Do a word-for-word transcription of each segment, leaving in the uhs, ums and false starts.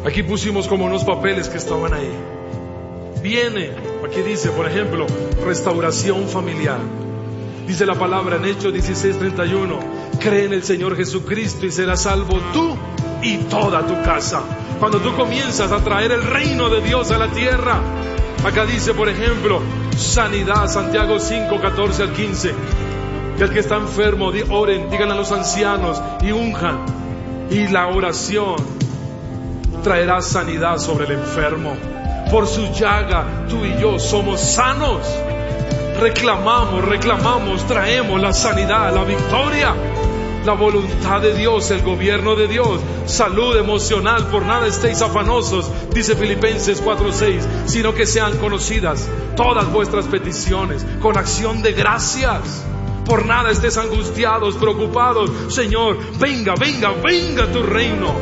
Aquí pusimos como unos papeles que estaban ahí. Viene, aquí dice, por ejemplo, restauración familiar. Dice la palabra en Hechos dieciséis treinta y uno: cree en el Señor Jesucristo y serás salvo tú y toda tu casa. Cuando tú comienzas a traer el reino de Dios a la tierra. Acá dice, por ejemplo, sanidad, Santiago cinco, catorce al quince. Que el que está enfermo, oren, digan a los ancianos y unjan. Y la oración traerá sanidad sobre el enfermo. Por su llaga tú y yo somos sanos. Reclamamos, reclamamos, traemos la sanidad, la victoria, la voluntad de Dios, el gobierno de Dios, salud emocional. Por nada estéis afanosos, dice Filipenses cuatro seis, sino que sean conocidas todas vuestras peticiones con acción de gracias. Por nada estés angustiados, preocupados. Señor, venga, venga, venga tu reino.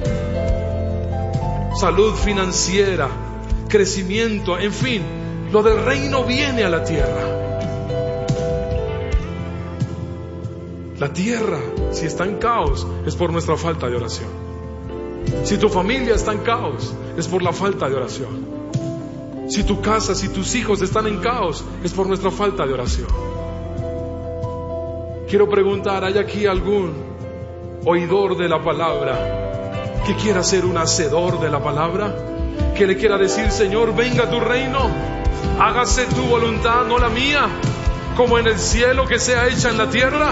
Salud financiera, crecimiento, en fin, lo del reino viene a la tierra. La tierra, si está en caos, es por nuestra falta de oración. Si tu familia está en caos, es por la falta de oración. Si tu casa, si tus hijos están en caos, es por nuestra falta de oración. Quiero preguntar, ¿hay aquí algún oidor de la palabra que quiera ser un hacedor de la palabra? Que le quiera decir, Señor, venga tu reino, hágase tu voluntad, no la mía, como en el cielo, que sea hecha en la tierra.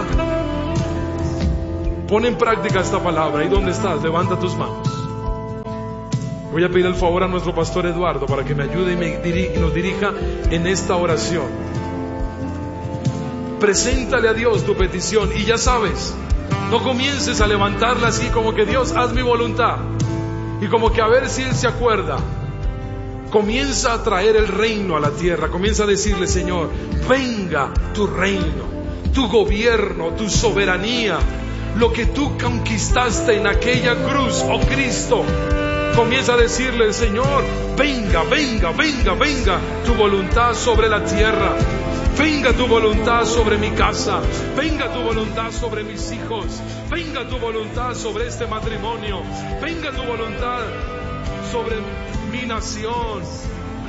Pon en práctica esta palabra. ¿Y dónde estás? Levanta tus manos. Voy a pedir el favor a nuestro pastor Eduardo para que me ayude y, me diri- y nos dirija en esta oración. Preséntale a Dios tu petición y ya sabes, no comiences a levantarla así como que Dios, haz mi voluntad, y como que a ver si Él se acuerda. Comienza a traer el reino a la tierra. Comienza a decirle, Señor, venga tu reino, tu gobierno, tu soberanía, lo que tú conquistaste en aquella cruz, oh Cristo. Comienza a decirle, Señor, venga, venga, venga, venga tu voluntad sobre la tierra. Venga tu voluntad sobre mi casa. Venga tu voluntad sobre mis hijos. Venga tu voluntad sobre este matrimonio. Venga tu voluntad sobre mi nación.